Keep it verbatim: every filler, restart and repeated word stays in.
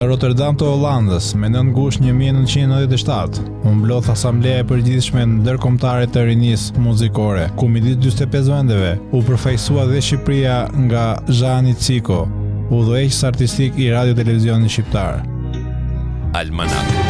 Rotterdam të Hollandës me nëntë gusht një mijë nëntëqind e nëntëdhjetë e shtatë, u mblodh Asambleja e Përgjithshme Ndërkombëtare të Rinisë Muzikore, ku midis dyzet e pesë vendeve u përfaqësua dhe Shqipëria nga Zhani Ciko, udhëheqës artistik i radio televizionit shqiptar. Almanak.